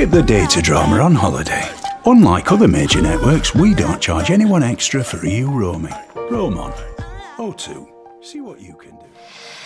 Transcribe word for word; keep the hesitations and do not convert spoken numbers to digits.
Skip the data drama on holiday. Unlike other major networks, we don't charge anyone extra for E U roaming. Roam on. O two. See what you can do.